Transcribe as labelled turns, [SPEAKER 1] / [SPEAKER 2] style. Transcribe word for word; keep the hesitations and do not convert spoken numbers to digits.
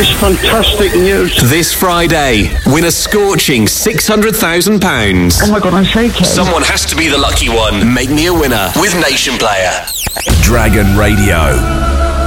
[SPEAKER 1] is fantastic news.
[SPEAKER 2] This Friday, win a scorching six hundred thousand pounds.
[SPEAKER 1] Oh my God, I'm shaking.
[SPEAKER 2] Someone has to be the lucky one. Make me a winner with Nation Player.
[SPEAKER 3] Dragon Radio.